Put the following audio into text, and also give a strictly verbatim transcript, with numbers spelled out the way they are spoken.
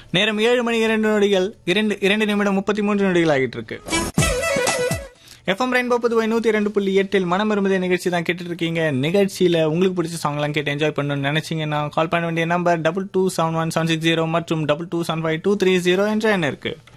நேரம் ஏழு மணி இரண்டு நொடிகள் இரண்டு இரண்டு நிமிடம் முப்பத்தி மூன்று நொடிகள் ஆகிட்டு இருக்கு. எஃப்எம் ரெயின்போ புதுவை நூத்தி இரண்டு புள்ளி எட்டில் மனம் இருந்ததே நிகழ்ச்சி தான் கேட்டுட்டு இருக்கீங்க. நிகழ்ச்சியில உங்களுக்கு பிடிச்ச சாங்லாம் கேட்டு என்ஜாய் பண்ணணும்னு நினைச்சீங்கன்னா கால் பண்ண வேண்டிய number double two seven one seven six zero மற்றும் double two seven five two three zero என்ற எண் இருக்கு.